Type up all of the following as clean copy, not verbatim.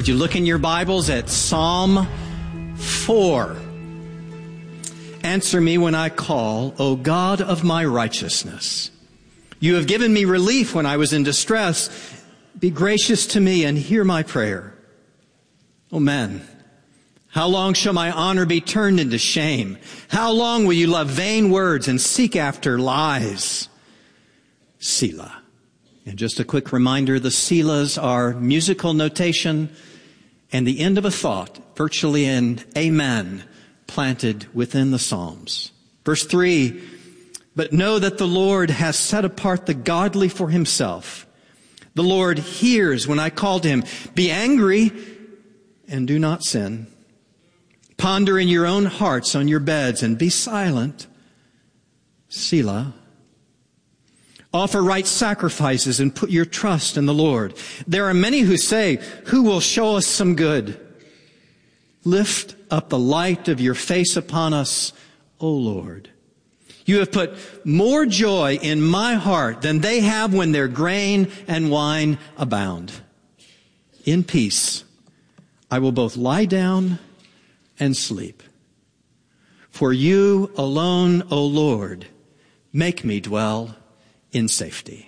Would you look in your Bibles at Psalm 4? Answer me when I call, O God of my righteousness. You have given me relief when I was in distress. Be gracious to me and hear my prayer. O men, how long shall my honor be turned into shame? How long will you love vain words and seek after lies? Selah. And just a quick reminder, the Selahs are musical notation and the end of a thought, virtually an amen, planted within the Psalms. Verse 3, but know that the Lord has set apart the godly for himself. The Lord hears when I call to him. Be angry and do not sin. Ponder in your own hearts on your beds and be silent. Selah. Offer right sacrifices and put your trust in the Lord. There are many who say, who will show us some good? Lift up the light of your face upon us, O Lord. You have put more joy in my heart than they have when their grain and wine abound. In peace, I will both lie down and sleep. For you alone, O Lord, make me dwell in safety.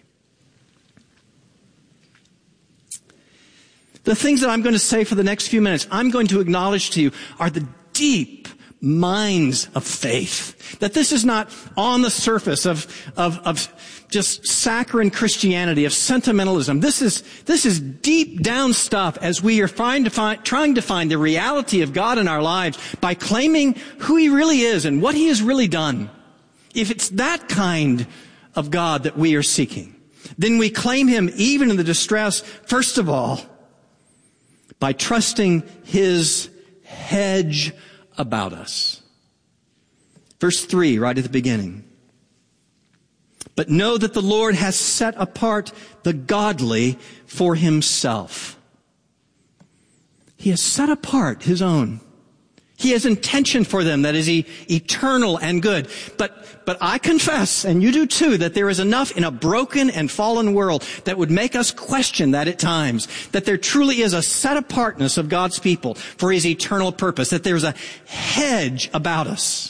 The things that I'm going to say for the next few minutes, I'm going to acknowledge to you are the deep mines of faith. That this is not on the surface of just saccharine Christianity, of sentimentalism. This is deep down stuff as we are trying to find the reality of God in our lives by claiming who he really is and what he has really done. If it's that kind of God that we are seeking, then we claim him even in the distress, first of all, by trusting his hedge about us. Verse 3, right at the beginning. But know that the Lord has set apart the godly for himself. He has set apart his own. He has intention for them that is eternal and good. But I confess, and you do too, that there is enough in a broken and fallen world that would make us question that at times, that there truly is a set apartness of God's people for his eternal purpose, that there's a hedge about us.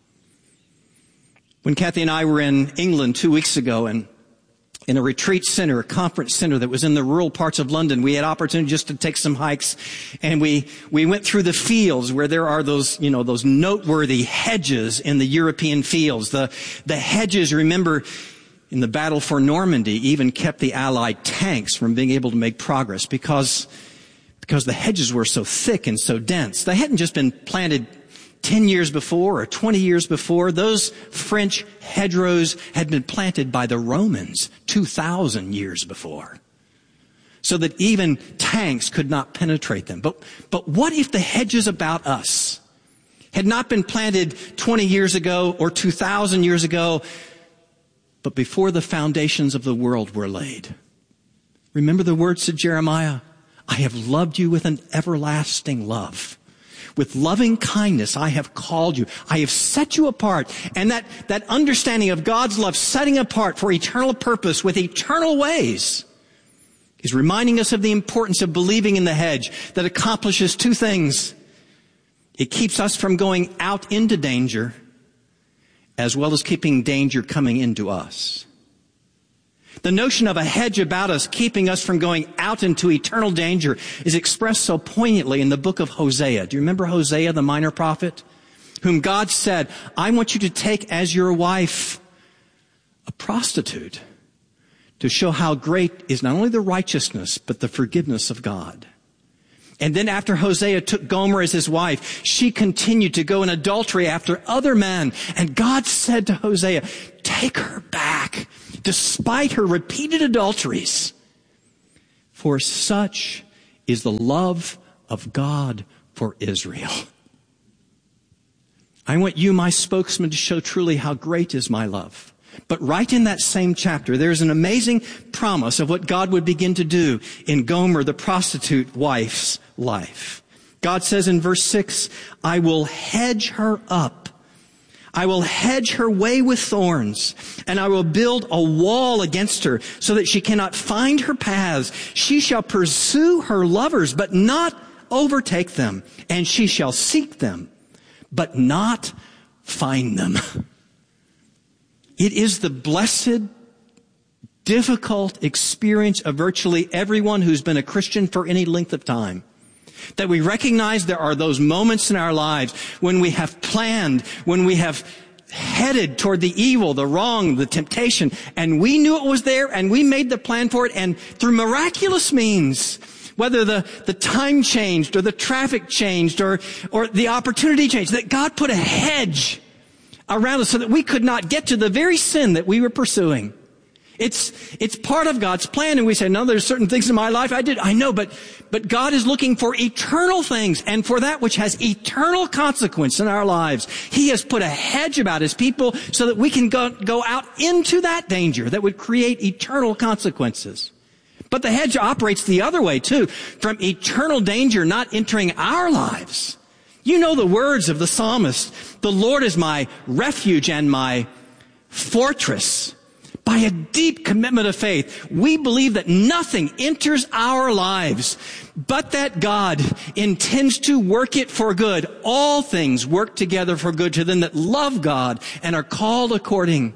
When Kathy and I were in England 2 weeks ago and in a retreat center, a conference center that was in the rural parts of London, we had opportunity just to take some hikes, and we went through the fields where there are those noteworthy hedges in the European fields. The hedges, remember, in the battle for Normandy, even kept the Allied tanks from being able to make progress because the hedges were so thick and so dense. They hadn't just been planted 10 years before or 20 years before. Those French hedgerows had been planted by the Romans 2,000 years before, so that even tanks could not penetrate them. But what if the hedges about us had not been planted 20 years ago or 2,000 years ago, but before the foundations of the world were laid? Remember the words to Jeremiah, I have loved you with an everlasting love. With loving kindness, I have called you. I have set you apart. And that understanding of God's love, setting apart for eternal purpose with eternal ways, is reminding us of the importance of believing in the hedge that accomplishes two things. It keeps us from going out into danger, as well as keeping danger coming into us. The notion of a hedge about us, keeping us from going out into eternal danger, is expressed so poignantly in the book of Hosea. Do you remember Hosea, the minor prophet, whom God said, I want you to take as your wife a prostitute to show how great is not only the righteousness, but the forgiveness of God. And then after Hosea took Gomer as his wife, she continued to go in adultery after other men. And God said to Hosea, take her back, despite her repeated adulteries. For such is the love of God for Israel. I want you, my spokesman, to show truly how great is my love. But right in that same chapter, there's an amazing promise of what God would begin to do in Gomer, the prostitute wife's life. God says in verse 6, I will hedge her up. I will hedge her way with thorns, and I will build a wall against her so that she cannot find her paths. She shall pursue her lovers, but not overtake them, and she shall seek them, but not find them. It is the blessed, difficult experience of virtually everyone who's been a Christian for any length of time, that we recognize there are those moments in our lives when we have planned, when we have headed toward the evil, the wrong, the temptation, and we knew it was there, and we made the plan for it, and through miraculous means, whether the time changed or the traffic changed or the opportunity changed, that God put a hedge around us so that we could not get to the very sin that we were pursuing. It's part of God's plan, and we say, no, there's certain things in my life I know, but God is looking for eternal things, and for that which has eternal consequence in our lives. He has put a hedge about His people so that we can go out into that danger that would create eternal consequences. But the hedge operates the other way too, from eternal danger not entering our lives. You know the words of the psalmist, the Lord is my refuge and my fortress. By a deep commitment of faith, we believe that nothing enters our lives, but that God intends to work it for good. All things work together for good to them that love God and are called according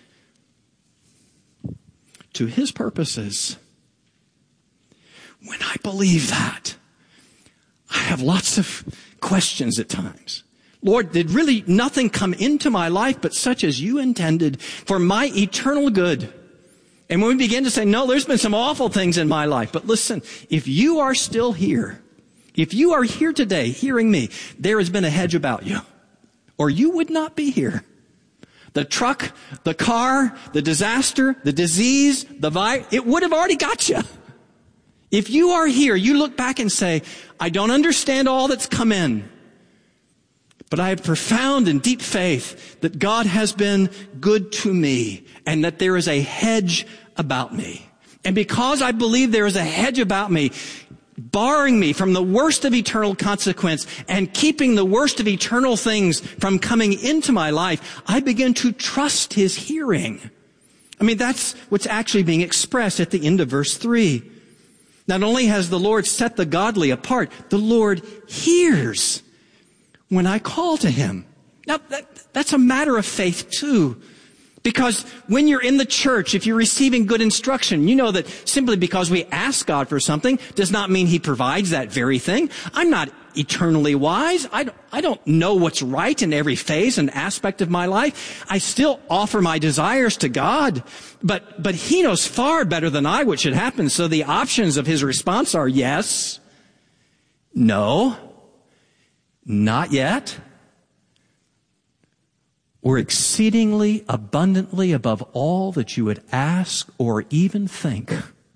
to His purposes. When I believe that, I have lots of questions at times. Lord, did really nothing come into my life but such as you intended for my eternal good? And when we begin to say, no, there's been some awful things in my life. But listen, if you are still here, if you are here today hearing me, there has been a hedge about you, or you would not be here. The truck, the car, the disaster, the disease, the virus, it would have already got you. If you are here, you look back and say, I don't understand all that's come in, but I have profound and deep faith that God has been good to me and that there is a hedge about me. And because I believe there is a hedge about me, barring me from the worst of eternal consequence and keeping the worst of eternal things from coming into my life, I begin to trust His hearing. I mean, that's what's actually being expressed at the end of verse 3. Not only has the Lord set the godly apart, the Lord hears when I call to Him. Now, that's a matter of faith too. Because when you're in the church, if you're receiving good instruction, you know that simply because we ask God for something does not mean He provides that very thing. I'm not eternally wise. I don't know what's right in every phase and aspect of my life. I still offer my desires to God, but He knows far better than I what should happen. So the options of His response are yes, no, not yet, or exceedingly abundantly above all that you would ask or even think.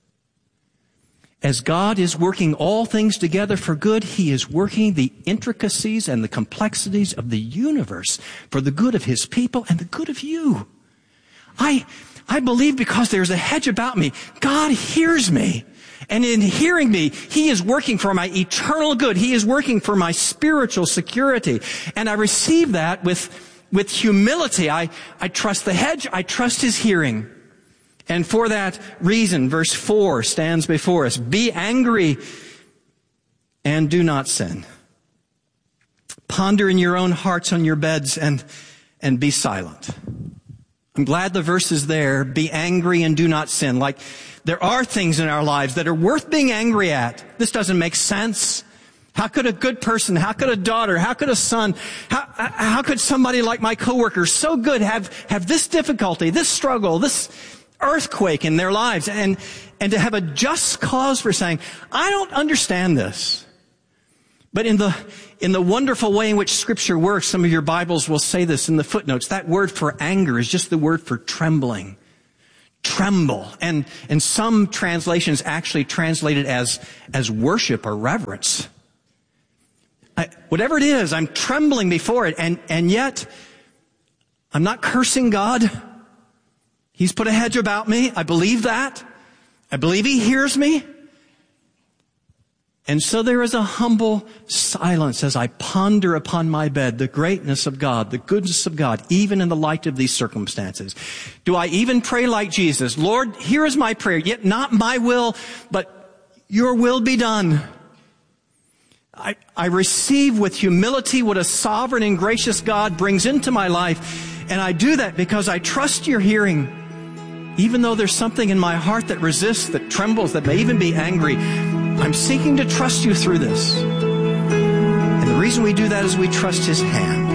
As God is working all things together for good, He is working the intricacies and the complexities of the universe for the good of His people and the good of you. I believe because there's a hedge about me, God hears me. And in hearing me, He is working for my eternal good. He is working for my spiritual security. And I receive that with humility. I trust the hedge. I trust His hearing. And for that reason, verse 4 stands before us. Be angry and do not sin. Ponder in your own hearts on your beds and be silent. I'm glad the verse is there. Be angry and do not sin. Like there are things in our lives that are worth being angry at. This doesn't make sense. How could a good person, how could a daughter, how could a son, how could somebody like my coworker, so good, have this difficulty, this struggle, this earthquake in their lives, and to have a just cause for saying, I don't understand this. But in the wonderful way in which Scripture works, some of your Bibles will say this in the footnotes, that word for anger is just the word for trembling. Tremble. And some translations actually translate it as worship or reverence. Whatever it is, I'm trembling before it, and yet I'm not cursing God. He's put a hedge about me. I believe that. I believe He hears me. And so there is a humble silence as I ponder upon my bed the greatness of God, the goodness of God, even in the light of these circumstances. Do I even pray like Jesus? Lord, here is my prayer, yet not my will, but your will be done. I receive with humility what a sovereign and gracious God brings into my life, and I do that because I trust your hearing. Even though there's something in my heart that resists, that trembles, that may even be angry, I'm seeking to trust you through this. And the reason we do that is we trust his hand.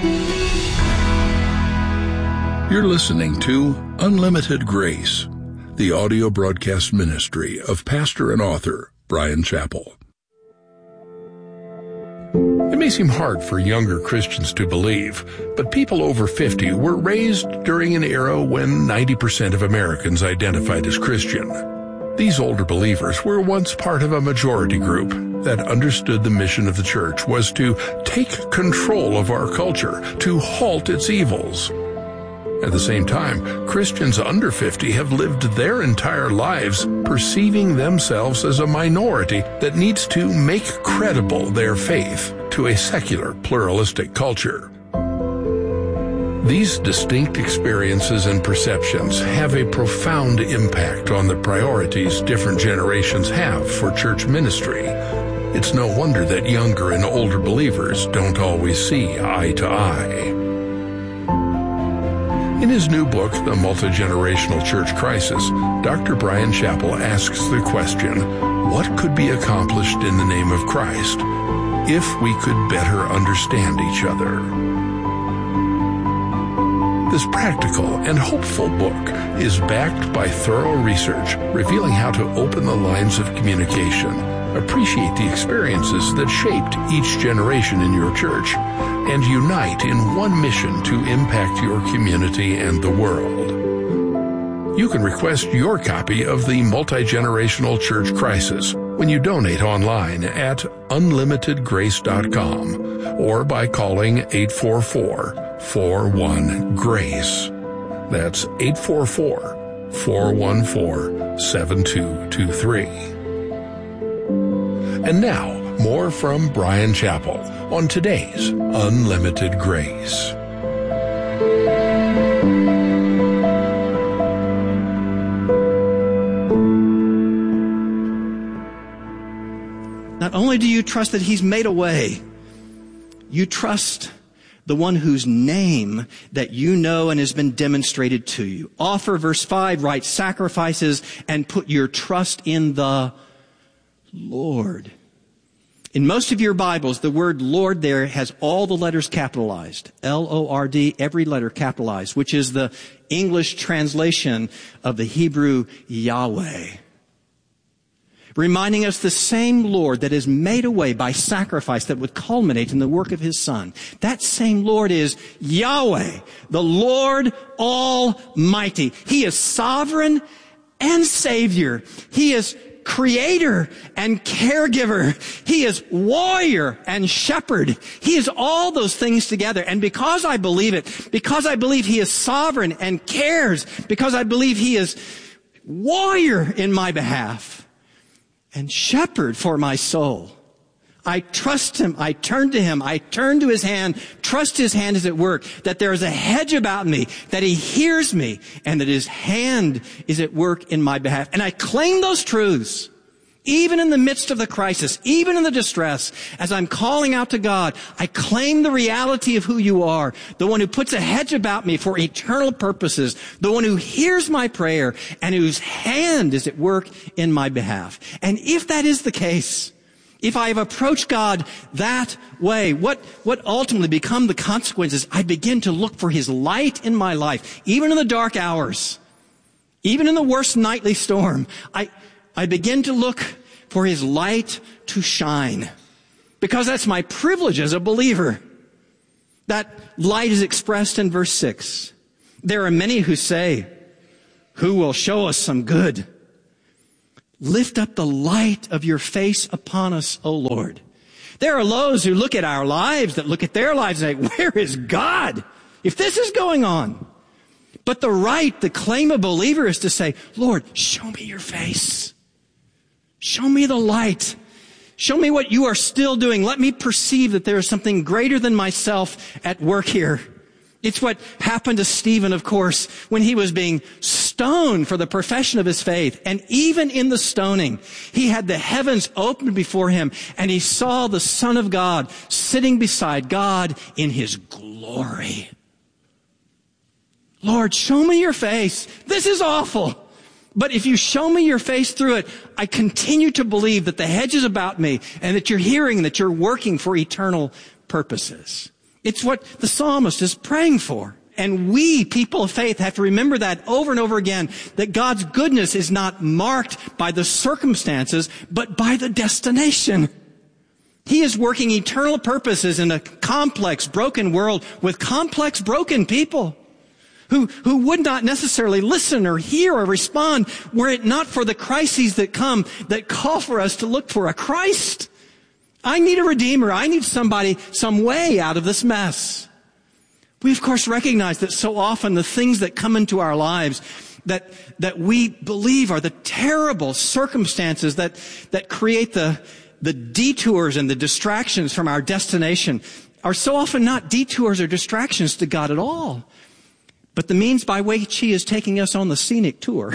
You're listening to Unlimited Grace, the audio broadcast ministry of pastor and author Bryan Chapell. It may seem hard for younger Christians to believe, but people over 50 were raised during an era when 90% of Americans identified as Christian. These older believers were once part of a majority group that understood the mission of the church was to take control of our culture, to halt its evils. At the same time, Christians under 50 have lived their entire lives perceiving themselves as a minority that needs to make credible their faith to a secular, pluralistic culture. These distinct experiences and perceptions have a profound impact on the priorities different generations have for church ministry. It's no wonder that younger and older believers don't always see eye to eye. In his new book, The Multi-Generational Church Crisis, Dr. Bryan Chapell asks the question, what could be accomplished in the name of Christ if we could better understand each other? This practical and hopeful book is backed by thorough research revealing how to open the lines of communication, appreciate the experiences that shaped each generation in your church, and unite in one mission to impact your community and the world. You can request your copy of The Multi-Generational Church Crisis when you donate online at unlimitedgrace.com or by calling 844-41-GRACE. That's 844-414-7223. And now, more from Bryan Chapell on today's Unlimited Grace. Not only do you trust that he's made a way, you trust the one whose name that you know and has been demonstrated to you. Offer, verse 5, right sacrifices and put your trust in the Lord. In most of your Bibles, the word Lord there has all the letters capitalized. L-O-R-D, every letter capitalized, which is the English translation of the Hebrew Yahweh. Reminding us the same Lord that is made a way by sacrifice that would culminate in the work of his Son. That same Lord is Yahweh, the Lord Almighty. He is sovereign and Savior. He is creator and caregiver. He is warrior and shepherd. He is all those things together. And because I believe it, because I believe he is sovereign and cares, because I believe he is warrior in my behalf and shepherd for my soul, I trust him. I turn to him. I turn to his hand. Trust his hand is at work. That there is a hedge about me. That he hears me. And that his hand is at work in my behalf. And I claim those truths. Even in the midst of the crisis. Even in the distress. As I'm calling out to God, I claim the reality of who you are. The one who puts a hedge about me for eternal purposes. The one who hears my prayer. And whose hand is at work in my behalf. And if that is the case, if I have approached God that way, what ultimately become the consequences? I begin to look for his light in my life, even in the dark hours, even in the worst nightly storm. I begin to look for his light to shine, because that's my privilege as a believer. That light is expressed in verse 6. There are many who say, who will show us some good? Lift up the light of your face upon us, O Lord. There are those who look at our lives, that look at their lives and say, where is God if this is going on? But the claim of believer is to say, Lord, show me your face. Show me the light. Show me what you are still doing. Let me perceive that there is something greater than myself at work here. It's what happened to Stephen, of course, when he was being stoned for the profession of his faith. And even in the stoning, he had the heavens opened before him, and he saw the Son of God sitting beside God in his glory. Lord, show me your face. This is awful. But if you show me your face through it, I continue to believe that the hedge is about me and that you're hearing and that you're working for eternal purposes. It's what the psalmist is praying for. And we, people of faith, have to remember that over and over again, that God's goodness is not marked by the circumstances, but by the destination. He is working eternal purposes in a complex, broken world with complex, broken people who would not necessarily listen or hear or respond were it not for the crises that come that call for us to look for a Christ. I need a Redeemer. I need somebody, some way out of this mess. We, of course, recognize that so often the things that come into our lives that we believe are the terrible circumstances that create the detours and the distractions from our destination are so often not detours or distractions to God at all, but the means by which He is taking us on the scenic tour.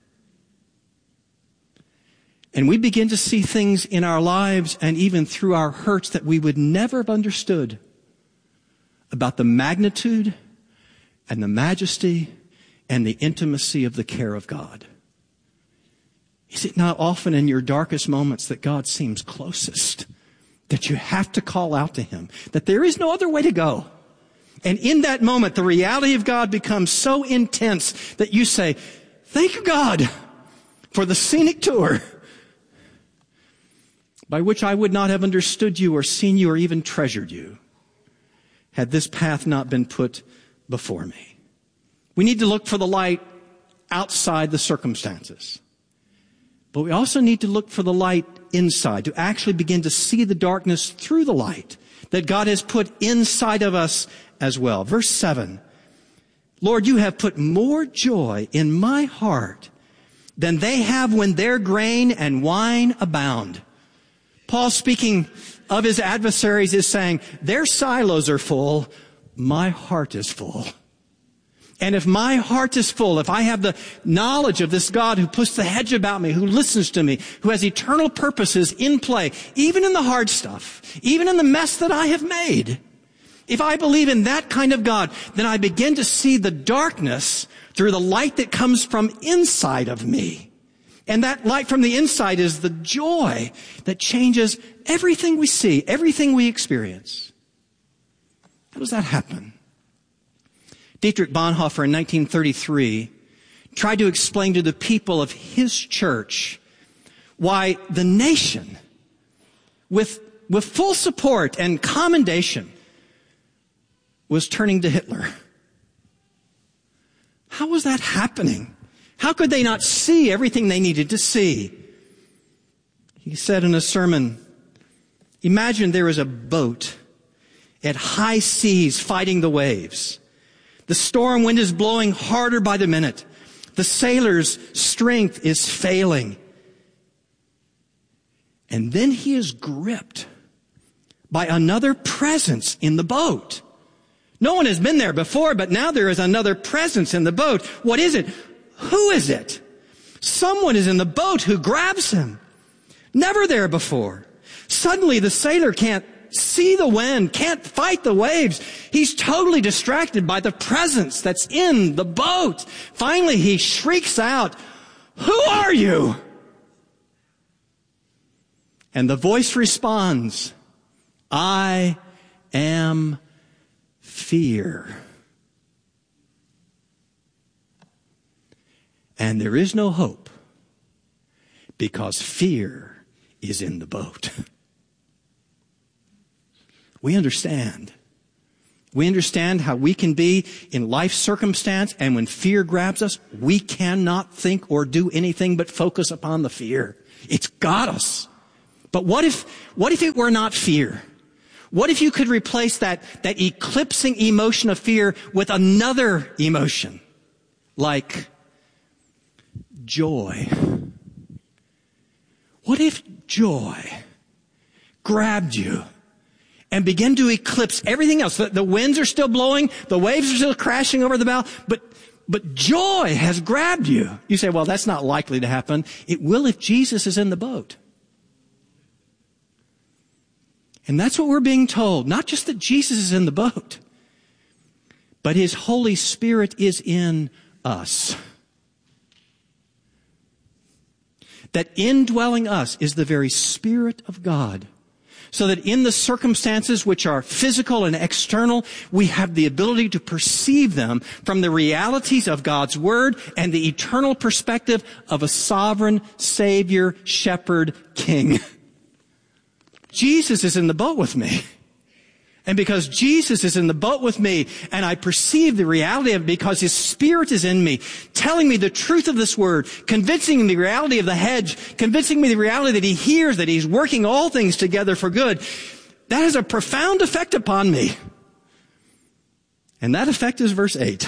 And we begin to see things in our lives and even through our hurts that we would never have understood about the magnitude and the majesty and the intimacy of the care of God. Is it not often in your darkest moments that God seems closest, that you have to call out to Him, that there is no other way to go? And in that moment, the reality of God becomes so intense that you say, thank you, God, for the scenic tour by which I would not have understood you or seen you or even treasured you had this path not been put before me. We need to look for the light outside the circumstances. But we also need to look for the light inside, to actually begin to see the darkness through the light that God has put inside of us as well. Verse 7, Lord, you have put more joy in my heart than they have when their grain and wine abound. Paul, speaking of his adversaries, is saying, their silos are full, my heart is full. And if my heart is full, if I have the knowledge of this God who puts the hedge about me, who listens to me, who has eternal purposes in play, even in the hard stuff, even in the mess that I have made, if I believe in that kind of God, then I begin to see the darkness through the light that comes from inside of me. And that light from the inside is the joy that changes everything we see, everything we experience. How does that happen? Dietrich Bonhoeffer in 1933 tried to explain to the people of his church why the nation, with full support and commendation, was turning to Hitler. How was that happening? How could they not see everything they needed to see? He said in a sermon, imagine there is a boat at high seas fighting the waves. The storm wind is blowing harder by the minute. The sailor's strength is failing. And then he is gripped by another presence in the boat. No one has been there before, but now there is another presence in the boat. What is it? Who is it? Someone is in the boat who grabs him. Never there before. Suddenly the sailor can't see the wind, can't fight the waves. He's totally distracted by the presence that's in the boat. Finally he shrieks out, "Who are you?" And the voice responds, "I am fear." And there is no hope because fear is in the boat. We understand. We understand how we can be in life circumstance, and when fear grabs us, we cannot think or do anything but focus upon the fear. It's got us. But what if it were not fear? What if you could replace that eclipsing emotion of fear with another emotion, like joy? What if joy grabbed you and began to eclipse everything else. The winds are still blowing, the waves are still crashing over the bow, but joy has grabbed you. You say, well, that's not likely to happen. It will if Jesus is in the boat. And that's what we're being told. Not just that Jesus is in the boat, but His Holy Spirit is in us. That indwelling us is the very Spirit of God. So that in the circumstances which are physical and external, we have the ability to perceive them from the realities of God's Word and the eternal perspective of a sovereign Savior, Shepherd, King. Jesus is in the boat with me. And because Jesus is in the boat with me, and I perceive the reality of it because His Spirit is in me, telling me the truth of this Word, convincing me the reality of the hedge, convincing me the reality that He hears, that He's working all things together for good, that has a profound effect upon me. And that effect is verse 8.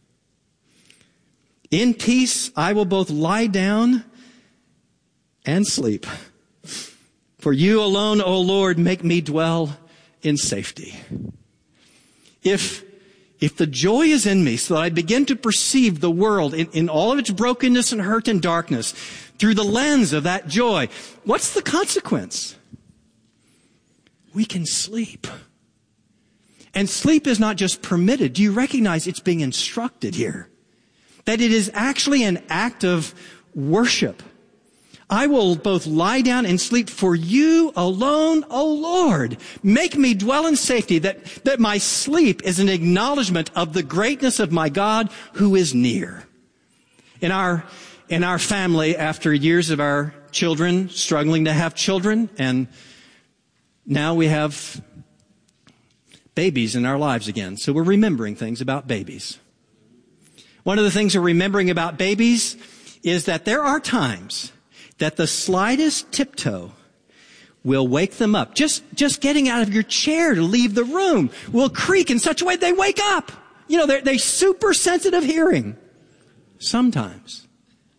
In peace I will both lie down and sleep. For You alone, O Lord, make me dwell in safety. If the joy is in me so that I begin to perceive the world in all of its brokenness and hurt and darkness through the lens of that joy, what's the consequence? We can sleep. And sleep is not just permitted. Do you recognize it's being instructed here? That it is actually an act of worship. I will both lie down and sleep for You alone, O Lord. Make me dwell in safety, that my sleep is an acknowledgement of the greatness of my God who is near. In our family, after years of our children struggling to have children, and now we have babies in our lives again. So we're remembering things about babies. One of the things we're remembering about babies is that there are times that the slightest tiptoe will wake them up. Just getting out of your chair to leave the room will creak in such a way they wake up. You know, they're super sensitive hearing. Sometimes.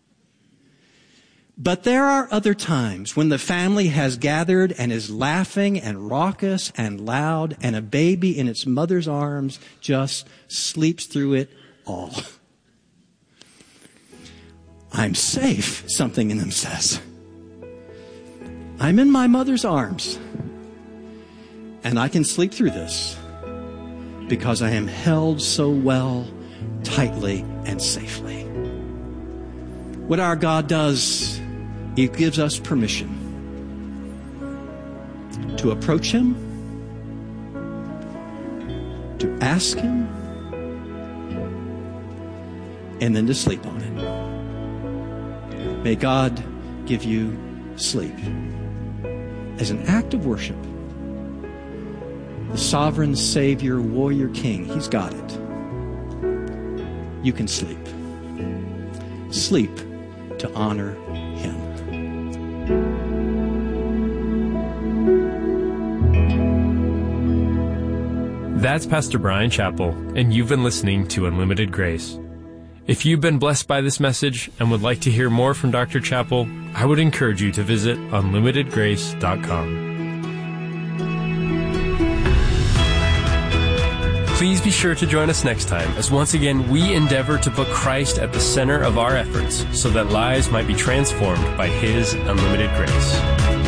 But there are other times when the family has gathered and is laughing and raucous and loud, and a baby in its mother's arms just sleeps through it all. I'm safe, something in them says. I'm in my mother's arms, and I can sleep through this because I am held so well, tightly, and safely. What our God does, He gives us permission to approach Him, to ask Him, and then to sleep on it. May God give you sleep as an act of worship. The sovereign Savior, warrior King, He's got it. You can sleep. Sleep to honor Him. That's Pastor Brian Chappell, and you've been listening to Unlimited Grace. If you've been blessed by this message and would like to hear more from Dr. Chappell, I would encourage you to visit unlimitedgrace.com. Please be sure to join us next time as once again we endeavor to put Christ at the center of our efforts so that lives might be transformed by His unlimited grace.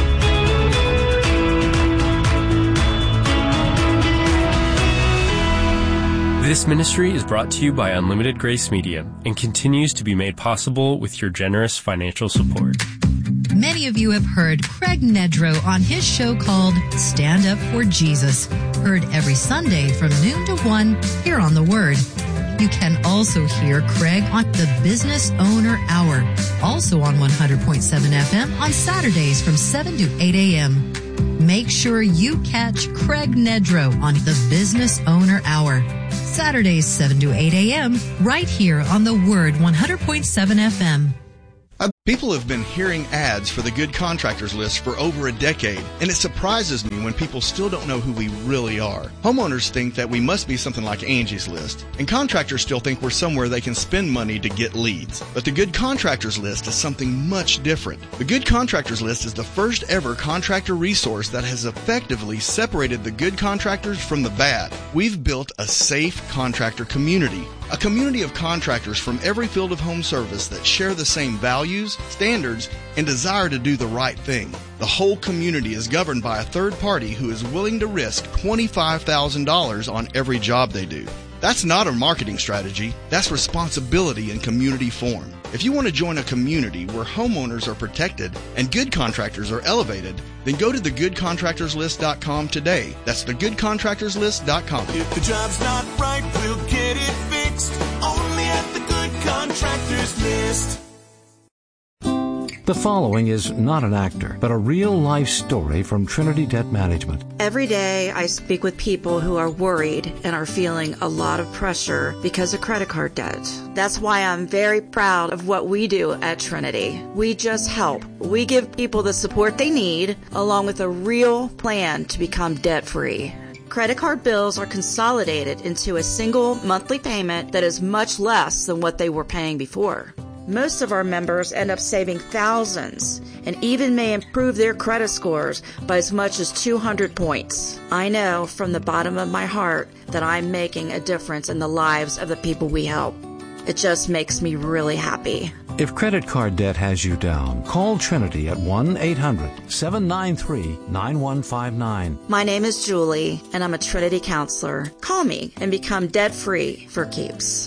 This ministry is brought to you by Unlimited Grace Media and continues to be made possible with your generous financial support. Many of you have heard Craig Nedrow on his show called Stand Up for Jesus, heard every Sunday from noon to 1 here on The Word. You can also hear Craig on the Business Owner Hour, also on 100.7 FM on Saturdays from 7 to 8 a.m. Make sure you catch Craig Nedrow on the Business Owner Hour, Saturdays 7 to 8 a.m. right here on The Word 100.7 FM. People have been hearing ads for the Good Contractors List for over a decade, and it surprises me when people still don't know who we really are. Homeowners think that we must be something like Angie's List, and contractors still think we're somewhere they can spend money to get leads. But the Good Contractors List is something much different. The Good Contractors List is the first ever contractor resource that has effectively separated the good contractors from the bad. We've built a safe contractor community. A community of contractors from every field of home service that share the same values, standards, and desire to do the right thing. The whole community is governed by a third party who is willing to risk $25,000 on every job they do. That's not a marketing strategy. That's responsibility in community form. If you want to join a community where homeowners are protected and good contractors are elevated, then go to thegoodcontractorslist.com today. That's thegoodcontractorslist.com. If the job's not right, we'll get it fixed. Only at the Good Contractors List. The following is not an actor, but a real-life story from Trinity Debt Management. Every day I speak with people who are worried and are feeling a lot of pressure because of credit card debt. That's why I'm very proud of what we do at Trinity. We just help. We give people the support they need, along with a real plan to become debt-free. Credit card bills are consolidated into a single monthly payment that is much less than what they were paying before. Most of our members end up saving thousands and even may improve their credit scores by as much as 200 points. I know from the bottom of my heart that I'm making a difference in the lives of the people we help. It just makes me really happy. If credit card debt has you down, call Trinity at 1-800-793-9159. My name is Julie, and I'm a Trinity counselor. Call me and become debt-free for keeps.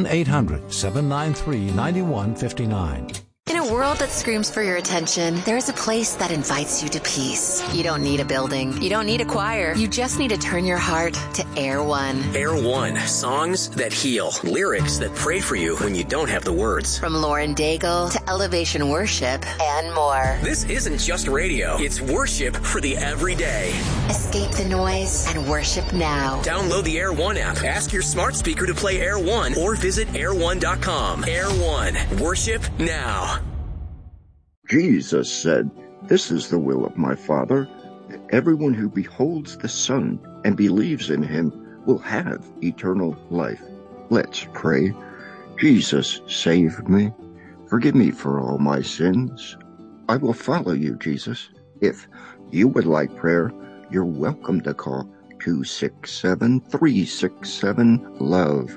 1-800-793-9159. In a world that screams for your attention, there is a place that invites you to peace. You don't need a building. You don't need a choir. You just need to turn your heart to Air One. Air One, songs that heal, lyrics that pray for you when you don't have the words. From Lauren Daigle to Elevation Worship and more. This isn't just radio. It's worship for the everyday. Escape the noise and worship now. Download the Air One app. Ask your smart speaker to play Air One or visit air1.com. Air One, worship now. Jesus said, "This is the will of my Father, that everyone who beholds the Son and believes in him will have eternal life." Let's pray. Jesus, save me. Forgive me for all my sins. I will follow you, Jesus. If you would like prayer, you're welcome to call 267-367-LOVE,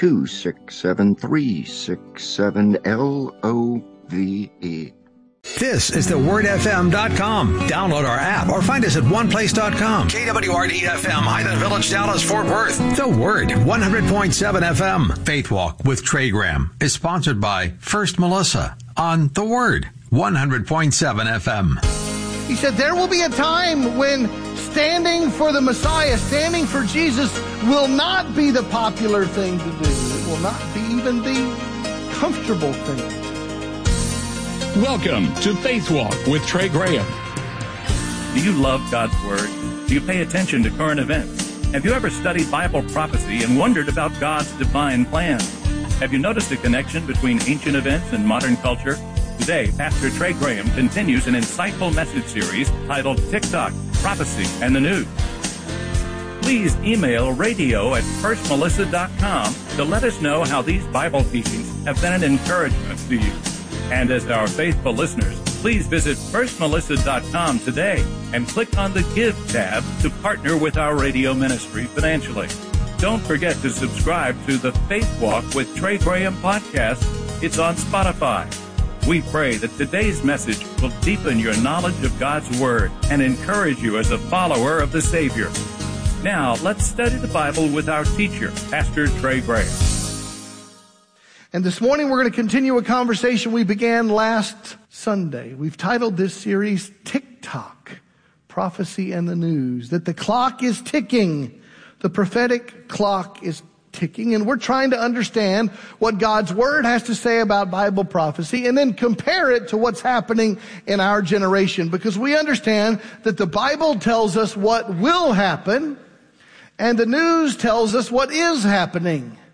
267-367-LOVE. This is thewordfm.com. Download our app or find us at oneplace.com. KWRD-FM, Highland Village, Dallas, Fort Worth. The Word, 100.7 FM. Faith Walk with Trey Graham is sponsored by First Melissa on The Word, 100.7 FM. He said there will be a time when standing for the Messiah, standing for Jesus, will not be the popular thing to do. It will not be even the comfortable thing. Welcome to Faith Walk with Trey Graham. Do you love God's Word? Do you pay attention to current events? Have you ever studied Bible prophecy and wondered about God's divine plan? Have you noticed a connection between ancient events and modern culture? Today, Pastor Trey Graham continues an insightful message series titled TikTok, Prophecy, and the News. Please email radio@firstmelissa.com to let us know how these Bible teachings have been an encouragement to you. And as our faithful listeners, please visit firstmelissa.com today and click on the Give tab to partner with our radio ministry financially. Don't forget to subscribe to the Faith Walk with Trey Graham podcast. It's on Spotify. We pray that today's message will deepen your knowledge of God's Word and encourage you as a follower of the Savior. Now, let's study the Bible with our teacher, Pastor Trey Graham. And this morning we're going to continue a conversation we began last Sunday. We've titled this series, TikTok, Prophecy and the News. That the clock is ticking. The prophetic clock is ticking. And we're trying to understand what God's Word has to say about Bible prophecy and then compare it to what's happening in our generation. Because we understand that the Bible tells us what will happen and the news tells us what is happening.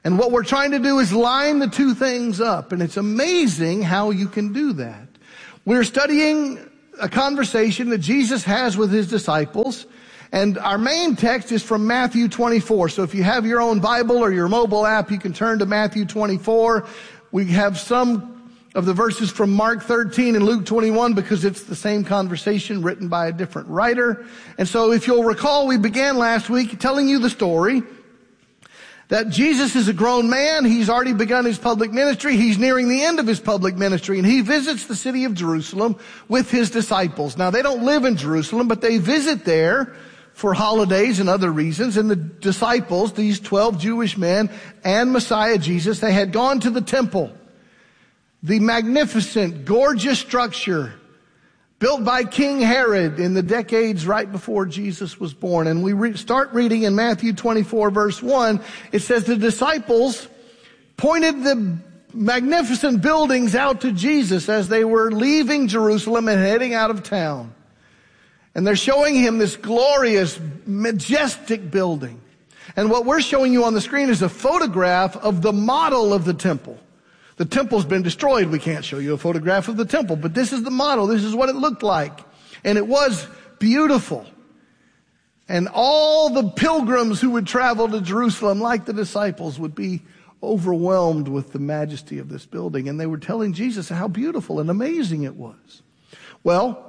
And what we're trying to do is line the two things up. And it's amazing how you can do that. We're studying a conversation that Jesus has with his disciples. And our main text is from Matthew 24. So if you have your own Bible or your mobile app, you can turn to Matthew 24. We have some of the verses from Mark 13 and Luke 21 because it's the same conversation written by a different writer. And so if you'll recall, we began last week telling you the story that Jesus is a grown man. He's already begun his public ministry. He's nearing the end of his public ministry, and he visits the city of Jerusalem with his disciples. Now, they don't live in Jerusalem, but they visit there for holidays and other reasons. And the disciples, these 12 Jewish men and Messiah Jesus, they had gone to the temple, the magnificent, gorgeous structure built by King Herod in the decades right before Jesus was born. And we start reading in Matthew 24, verse 1. It says the disciples pointed the magnificent buildings out to Jesus as they were leaving Jerusalem and heading out of town. And they're showing him this glorious, majestic building. And what we're showing you on the screen is a photograph of the model of the temple. The temple's been destroyed. We can't show you a photograph of the temple, but this is the model. This is what it looked like. And it was beautiful. And all the pilgrims who would travel to Jerusalem, like the disciples, would be overwhelmed with the majesty of this building. And they were telling Jesus how beautiful and amazing it was. Well,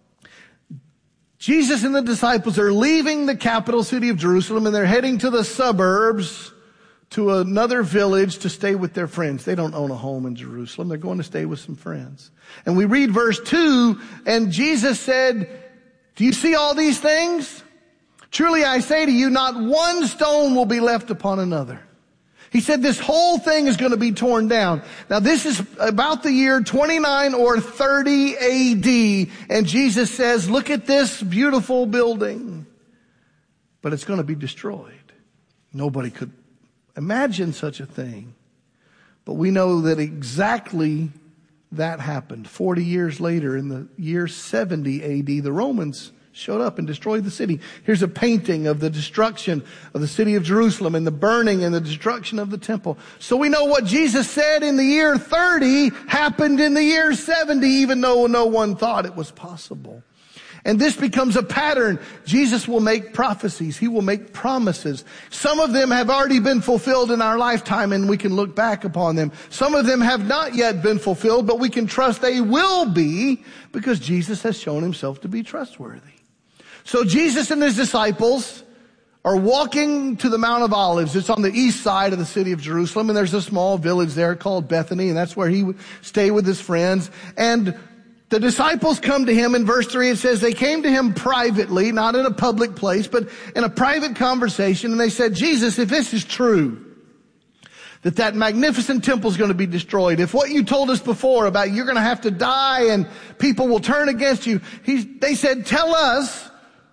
Jesus and the disciples are leaving the capital city of Jerusalem, and they're heading to the suburbs, to another village to stay with their friends. They don't own a home in Jerusalem. They're going to stay with some friends. And we read verse 2, and Jesus said, "Do you see all these things? Truly I say to you, not one stone will be left upon another." He said this whole thing is going to be torn down. Now this is about the year 29 or 30 AD. And Jesus says, look at this beautiful building. But it's going to be destroyed. Nobody could imagine such a thing. But we know that exactly that happened. 40 years later, in the year 70 AD, the Romans showed up and destroyed the city. Here's a painting of the destruction of the city of Jerusalem and the burning and the destruction of the temple. So we know what Jesus said in the year 30 happened in the year 70, even though no one thought it was possible. And this becomes a pattern. Jesus will make prophecies. He will make promises. Some of them have already been fulfilled in our lifetime, and we can look back upon them. Some of them have not yet been fulfilled, but we can trust they will be because Jesus has shown himself to be trustworthy. So Jesus and his disciples are walking to the Mount of Olives. It's on the east side of the city of Jerusalem, and there's a small village there called Bethany, and that's where he would stay with his friends. And the disciples come to him. In verse 3, it says they came to him privately, not in a public place, but in a private conversation. And they said, Jesus, if this is true, that magnificent temple is going to be destroyed, if what you told us before about you're going to have to die and people will turn against you, they said, tell us,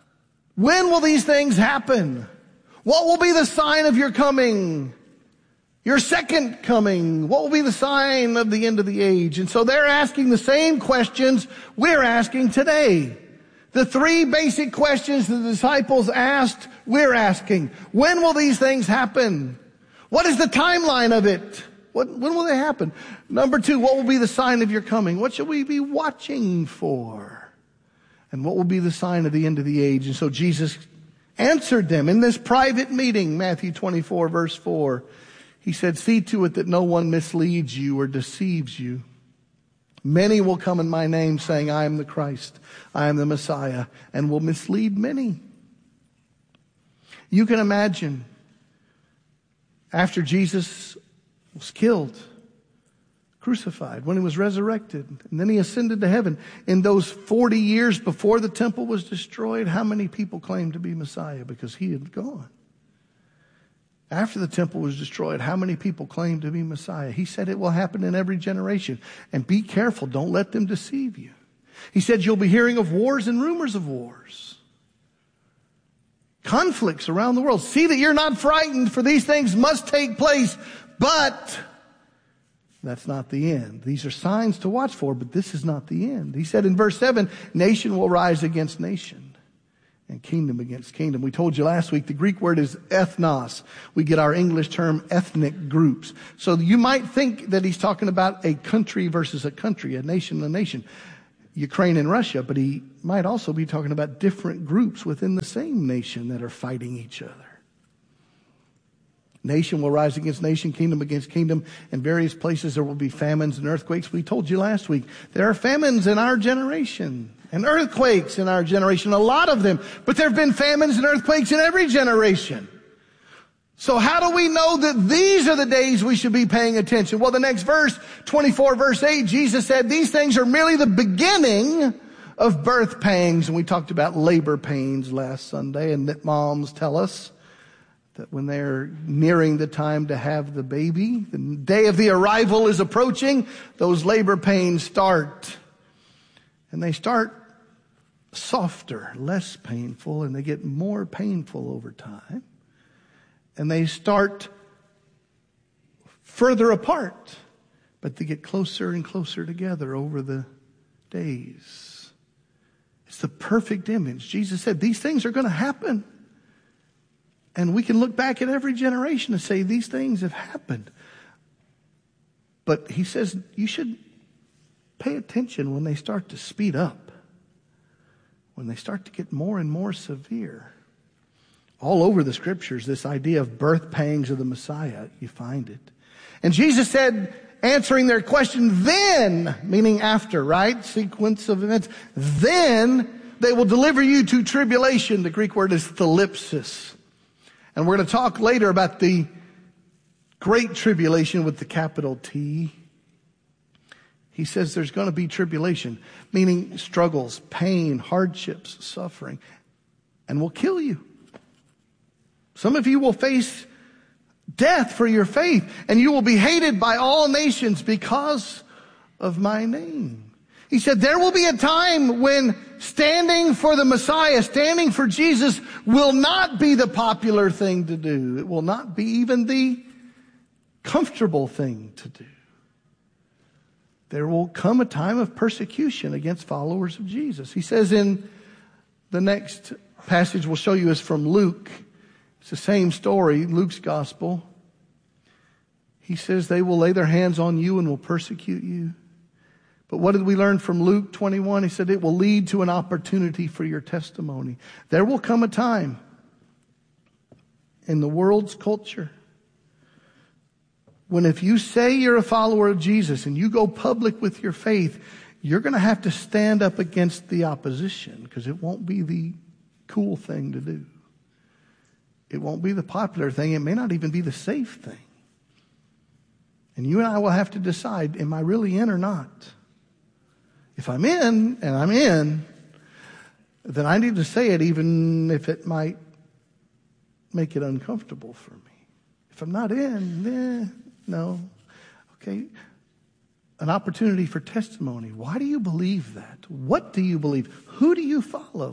when will these things happen? What will be the sign of your coming? Your second coming? What will be the sign of the end of the age? And so they're asking the same questions we're asking today. The three basic questions the disciples asked, we're asking. When will these things happen? What is the timeline of it? When will they happen? Number 2, what will be the sign of your coming? What should we be watching for? And what will be the sign of the end of the age? And so Jesus answered them in this private meeting, Matthew 24, verse 4. He said, see to it that no one misleads you or deceives you. Many will come in my name saying, I am the Christ, I am the Messiah, and will mislead many. You can imagine after Jesus was killed, crucified, when he was resurrected, and then he ascended to heaven. In those 40 years before the temple was destroyed, how many people claimed to be Messiah because he had gone? After the temple was destroyed, how many people claimed to be Messiah? He said it will happen in every generation. And be careful, don't let them deceive you. He said you'll be hearing of wars and rumors of wars. Conflicts around the world. See that you're not frightened, for these things must take place, but that's not the end. These are signs to watch for, but this is not the end. He said in verse 7, nation will rise against nation, and kingdom against kingdom. We told you last week the Greek word is ethnos. We get our English term ethnic groups. So you might think that he's talking about a country versus a country, a nation and a nation, Ukraine and Russia, but he might also be talking about different groups within the same nation that are fighting each other. Nation will rise against nation, kingdom against kingdom. In various places there will be famines and earthquakes. We told you last week there are famines in our generation and earthquakes in our generation, a lot of them. But there have been famines and earthquakes in every generation. So how do we know that these are the days we should be paying attention? Well, the next verse, 24 verse 8, Jesus said these things are merely the beginning of birth pangs. And we talked about labor pains last Sunday, and that moms tell us that when they're nearing the time to have the baby, the day of the arrival is approaching, those labor pains start. And they start softer, less painful, and they get more painful over time. And they start further apart, but they get closer and closer together over the days. It's the perfect image. Jesus said these things are going to happen. And we can look back at every generation and say these things have happened. But he says you should pay attention when they start to speed up, when they start to get more and more severe. All over the scriptures, this idea of birth pangs of the Messiah, you find it. And Jesus said, answering their question, then, meaning after, right? Sequence of events. Then they will deliver you to tribulation. The Greek word is thalipsis. And we're going to talk later about the great tribulation with the capital T. He says there's going to be tribulation, meaning struggles, pain, hardships, suffering, and will kill you. Some of you will face death for your faith, and you will be hated by all nations because of my name. He said there will be a time when standing for the Messiah, standing for Jesus, will not be the popular thing to do. It will not be even the comfortable thing to do. There will come a time of persecution against followers of Jesus. He says in the next passage we'll show you is from Luke. It's the same story, Luke's gospel. He says they will lay their hands on you and will persecute you. But what did we learn from Luke 21? He said it will lead to an opportunity for your testimony. There will come a time in the world's culture when if you say you're a follower of Jesus and you go public with your faith, you're going to have to stand up against the opposition because it won't be the cool thing to do. It won't be the popular thing. It may not even be the safe thing. And you and I will have to decide, am I really in or not? If I'm in, and I'm in, then I need to say it even if it might make it uncomfortable for me. If I'm not in, no. Okay. An opportunity for testimony. Why do you believe that? What do you believe? Who do you follow?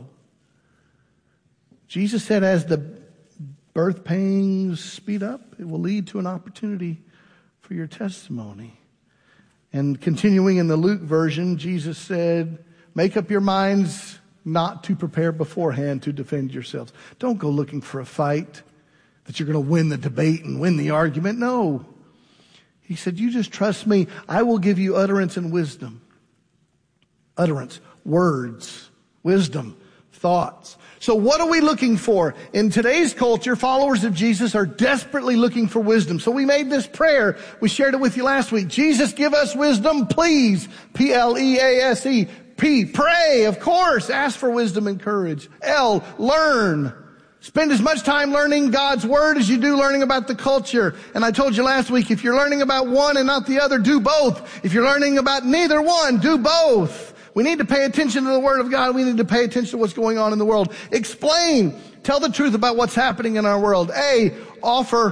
Jesus said as the birth pains speed up, it will lead to an opportunity for your testimony. And continuing in the Luke version, Jesus said, make up your minds not to prepare beforehand to defend yourselves. Don't go looking for a fight that you're going to win the debate and win the argument. No. He said, you just trust me. I will give you utterance and wisdom. Utterance, words, wisdom, thoughts. So what are we looking for? In today's culture, followers of Jesus are desperately looking for wisdom. So we made this prayer. We shared it with you last week. Jesus, give us wisdom, please. P-L-E-A-S-E. P, pray, of course. Ask for wisdom and courage. L, learn. Spend as much time learning God's word as you do learning about the culture. And I told you last week, if you're learning about one and not the other, do both. If you're learning about neither one, do both. We need to pay attention to the Word of God. We need to pay attention to what's going on in the world. Explain. Tell the truth about what's happening in our world. A, offer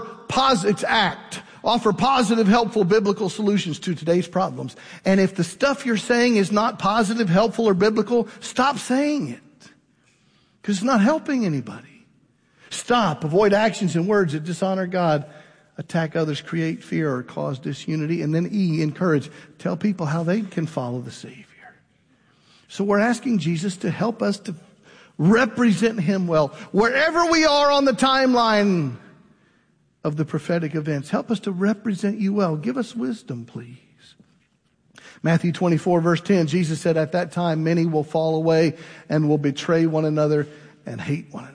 positive, helpful, biblical solutions to today's problems. And if the stuff you're saying is not positive, helpful, or biblical, stop saying it. Because it's not helping anybody. Stop. Avoid actions and words that dishonor God, attack others, create fear, or cause disunity. And then E, encourage. Tell people how they can follow the Savior. So we're asking Jesus to help us to represent him well. Wherever we are on the timeline of the prophetic events, help us to represent you well. Give us wisdom, please. Matthew 24, verse 10, Jesus said, at that time many will fall away and will betray one another and hate one another.